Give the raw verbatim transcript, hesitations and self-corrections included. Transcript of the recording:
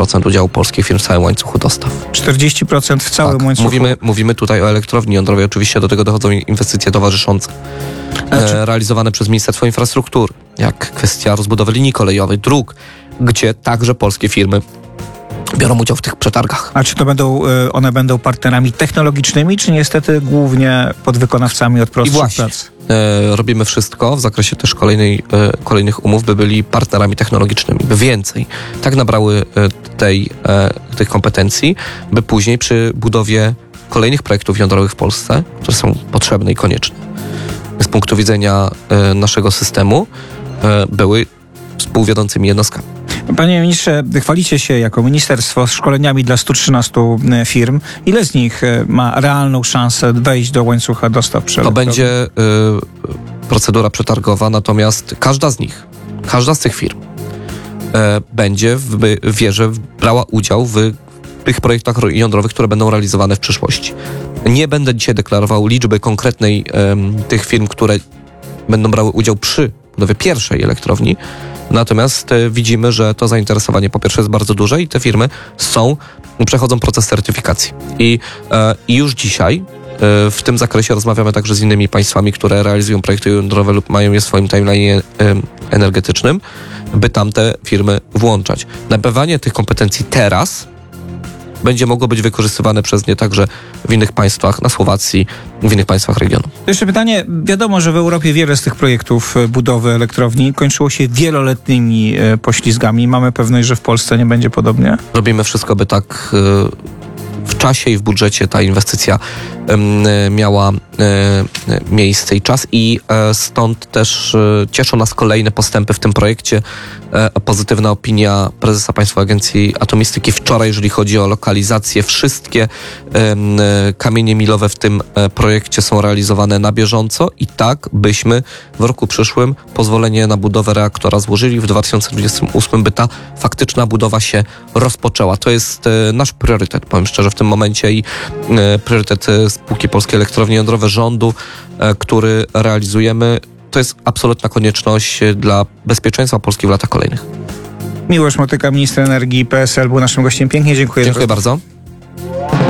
procent udziału polskich firm w całym łańcuchu dostaw. czterdzieści procent w całym tak, łańcuchu. Mówimy, mówimy tutaj o elektrowni jądrowej. Oczywiście do tego dochodzą inwestycje towarzyszące e, realizowane przez Ministerstwo Infrastruktury, jak kwestia rozbudowy linii kolejowej, dróg, gdzie także polskie firmy biorą udział w tych przetargach. A czy to będą, one będą partnerami technologicznymi, czy niestety głównie podwykonawcami od prostszych prac? E, robimy wszystko w zakresie też kolejnej, e, kolejnych umów, by byli partnerami technologicznymi, by więcej tak nabrały e, tej, e, tych kompetencji, by później przy budowie kolejnych projektów jądrowych w Polsce, które są potrzebne i konieczne z punktu widzenia e, naszego systemu, e, były współwiodącymi jednostkami. Panie ministrze, chwalicie się jako ministerstwo szkoleniami dla stu trzynastu firm. Ile z nich ma realną szansę wejść do łańcucha dostaw przy To będzie y, procedura przetargowa, natomiast każda z nich, każda z tych firm y, będzie w, w wierze brała udział w tych projektach jądrowych, które będą realizowane w przyszłości. Nie będę dzisiaj deklarował liczby konkretnej y, tych firm, które będą brały udział przy budowie pierwszej elektrowni. Natomiast e, widzimy, że to zainteresowanie po pierwsze jest bardzo duże i te firmy są, przechodzą proces certyfikacji. I, e, i już dzisiaj e, w tym zakresie rozmawiamy także z innymi państwami, które realizują projekty jądrowe lub mają je w swoim timeline e, energetycznym, by tamte firmy włączać. Nabywanie tych kompetencji teraz będzie mogło być wykorzystywane przez nie także w innych państwach, na Słowacji, w innych państwach regionu. Jeszcze pytanie. Wiadomo, że w Europie wiele z tych projektów budowy elektrowni kończyło się wieloletnimi poślizgami. Mamy pewność, że w Polsce nie będzie podobnie? Robimy wszystko, by tak w czasie i w budżecie ta inwestycja miała miejsce i czas i stąd też cieszą nas kolejne postępy w tym projekcie. Pozytywna opinia prezesa Państwowej Agencji Atomistyki wczoraj, jeżeli chodzi o lokalizację. Wszystkie kamienie milowe w tym projekcie są realizowane na bieżąco i tak byśmy w roku przyszłym pozwolenie na budowę reaktora złożyli w dwa tysiące dwudziestym ósmym, by ta faktyczna budowa się rozpoczęła. To jest nasz priorytet, powiem szczerze, w tym momencie i priorytet spółki Polskie Elektrownie Jądrowe, rządu, który realizujemy. To jest absolutna konieczność dla bezpieczeństwa Polski w latach kolejnych. Miłosz Motyka, minister energii P S L, był naszym gościem. Pięknie dziękuję. Dziękuję bardzo.